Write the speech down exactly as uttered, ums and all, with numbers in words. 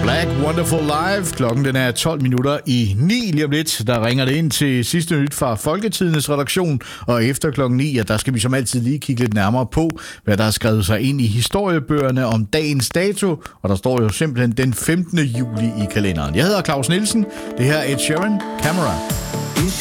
Black Wonderful Live. Klokken den er tolv minutter i ni lige om lidt. Der ringer det ind til sidste nyt fra Folketidens redaktion. Og efter klokken ni, ja, der skal vi som altid lige kigge lidt nærmere på, hvad der er skrevet sig ind i historiebøgerne om dagens dato. Og der står jo simpelthen den femtende juli i kalenderen. Jeg hedder Claus Nielsen. Det her er Ed Sheeran, Camera.